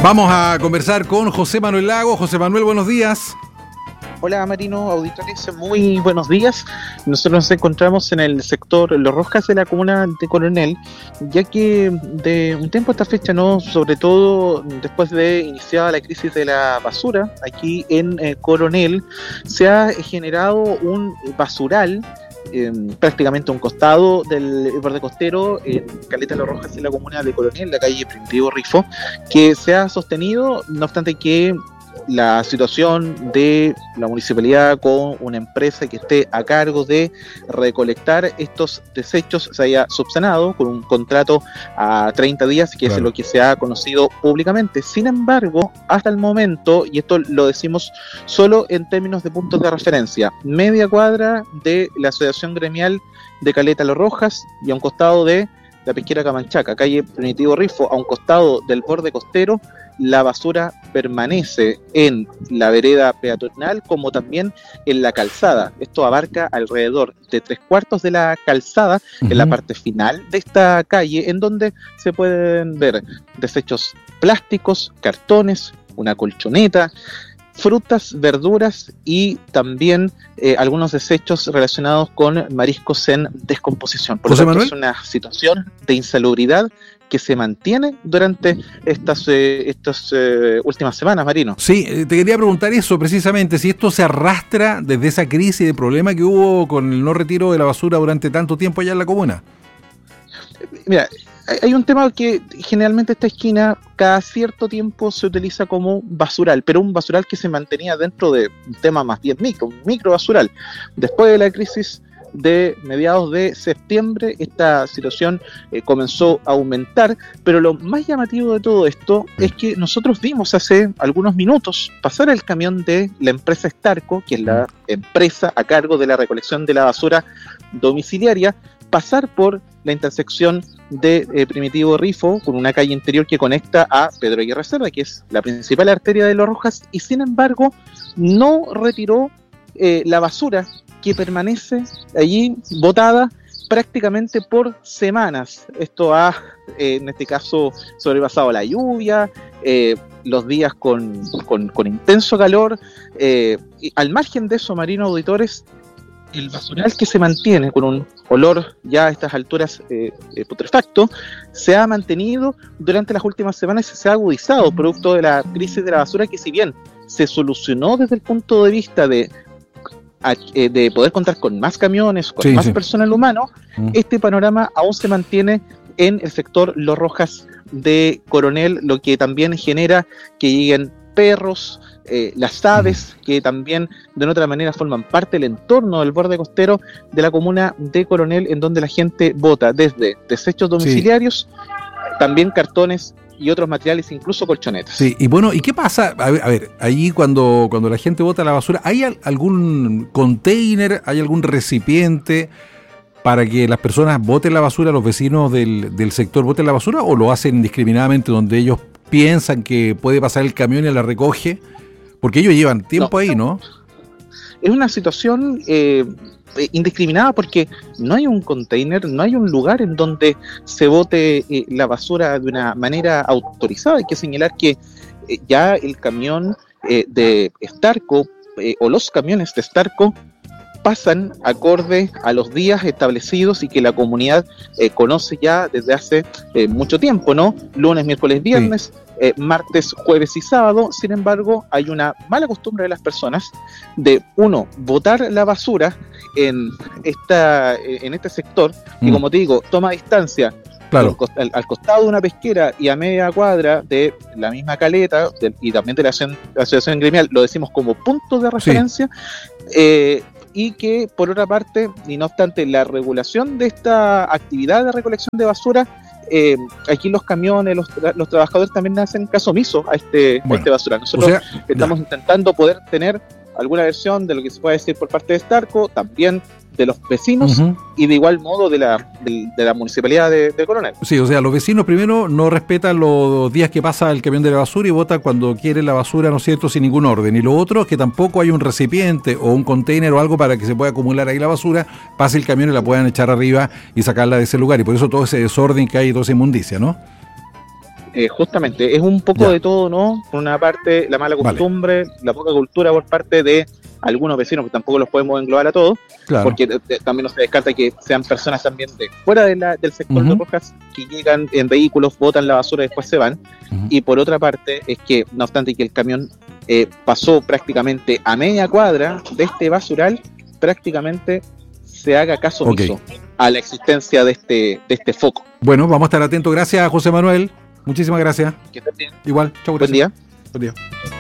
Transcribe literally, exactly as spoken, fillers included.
Vamos a conversar con José Manuel Lago. José Manuel, buenos días. Hola Marino, auditores, muy buenos días. Nosotros nos encontramos en el sector Los Rojas de la comuna de Coronel, ya que de un tiempo a esta fecha, no, sobre todo después de iniciada la crisis de la basura, aquí en eh, Coronel se ha generado un basural Eh, prácticamente a un costado del borde costero, en Caleta Los Rojas, en la comuna de Coronel, la calle Primitivo Rifo, que se ha sostenido, no obstante que la situación de la municipalidad con una empresa que esté a cargo de recolectar estos desechos se haya subsanado con un contrato a treinta días, que claro, es lo que se ha conocido públicamente. Sin embargo, hasta el momento, y esto lo decimos solo en términos de puntos de referencia, media cuadra de la Asociación Gremial de Caleta Los Rojas y a un costado de la Pesquera Camanchaca, calle Primitivo Rifo, a un costado del borde costero, la basura permanece en la vereda peatonal como también en la calzada. Esto abarca alrededor de tres cuartos de la calzada, uh-huh, en la parte final de esta calle, en donde se pueden ver desechos plásticos, cartones, una colchoneta, frutas, verduras y también eh, algunos desechos relacionados con mariscos en descomposición. Por lo tanto, es una situación de insalubridad que se mantiene durante estas, eh, estas eh, últimas semanas, Marino. Sí, te quería preguntar eso precisamente, si esto se arrastra desde esa crisis de problema que hubo con el no retiro de la basura durante tanto tiempo allá en la comuna. Mira, hay un tema que generalmente esta esquina cada cierto tiempo se utiliza como basural, pero un basural que se mantenía dentro de un tema más bien micro, un micro basural. Después de la crisis de mediados de septiembre, esta situación eh, comenzó a aumentar, pero lo más llamativo de todo esto es que nosotros vimos hace algunos minutos pasar el camión de la empresa Starco, que es la empresa a cargo de la recolección de la basura domiciliaria, pasar por la intersección de eh, Primitivo Rifo con una calle interior que conecta a Pedro Aguirre Cerda, que es la principal arteria de Los Rojas, y sin embargo no retiró eh, la basura que permanece allí botada prácticamente por semanas. Esto ha, eh, en este caso, sobrepasado la lluvia, eh, los días con, con, con intenso calor. Eh, y al margen de eso, Marino, auditores, el basural que se mantiene con un olor ya a estas alturas eh, eh, putrefacto, se ha mantenido durante las últimas semanas y se ha agudizado producto de la crisis de la basura, que si bien se solucionó desde el punto de vista de de poder contar con más camiones, con sí, más sí. personal humano, mm. este panorama aún se mantiene en el sector Los Rojas de Coronel, lo que también genera que lleguen perros, eh, las aves, mm. que también de una otra manera forman parte del entorno del borde costero de la comuna de Coronel, en donde la gente bota desde desechos domiciliarios, sí. también cartones y otros materiales, incluso colchonetas. Sí, y bueno, ¿y qué pasa? A ver, a ver allí cuando, cuando la gente bota la basura, ¿hay al, algún container, hay algún recipiente para que las personas boten la basura, los vecinos del, del sector boten la basura, o lo hacen indiscriminadamente donde ellos piensan que puede pasar el camión y la recoge? Porque ellos llevan tiempo no, ahí, ¿no? Es una situación eh, indiscriminada, porque no hay un container, no hay un lugar en donde se bote eh, la basura de una manera autorizada. Hay que señalar que eh, ya el camión eh, de Starco eh, o los camiones de Starco pasan acorde a los días establecidos y que la comunidad eh, conoce ya desde hace eh, mucho tiempo, ¿no? Lunes, miércoles, viernes, sí. eh, martes, jueves y sábado. Sin embargo, hay una mala costumbre de las personas de, uno, botar la basura en esta en este sector, que mm. como te digo, toma distancia claro. al, al, al costado de una pesquera y a media cuadra de la misma caleta de, y también de la, la asociación gremial, lo decimos como punto de referencia, sí. eh, y que por otra parte, y no obstante la regulación de esta actividad de recolección de basura, eh, aquí los camiones, los, tra- los trabajadores también hacen caso omiso a este, bueno, a este basura. Nosotros o sea, estamos ya. intentando poder tener alguna versión de lo que se puede decir por parte de Starco, también de los vecinos, uh-huh. y de igual modo de la, de, de la municipalidad de, de Coronel. Sí, o sea, los vecinos primero no respetan los días que pasa el camión de la basura y botan cuando quiere la basura, ¿no es cierto?, sin ningún orden. Y lo otro es que tampoco hay un recipiente o un container o algo para que se pueda acumular ahí la basura, pase el camión y la puedan echar arriba y sacarla de ese lugar. Y por eso todo ese desorden que hay, toda esa inmundicia, ¿no? Eh, justamente, es un poco Ya. de todo, ¿no? Por una parte, la mala costumbre, vale. la poca cultura por parte de algunos vecinos, que tampoco los podemos englobar a todos, claro. porque eh, también no se descarta que sean personas también de fuera de la, del sector uh-huh. de Rojas, que llegan en vehículos, botan la basura y después se van. Uh-huh. Y por otra parte, es que, no obstante que el camión eh, pasó prácticamente a media cuadra de este basural, prácticamente se haga caso omiso okay. a la existencia de este, de este foco. Bueno, vamos a estar atentos. Gracias, José Manuel. Muchísimas gracias. Que estés bien. Igual. Chau, Buen día. Buen día.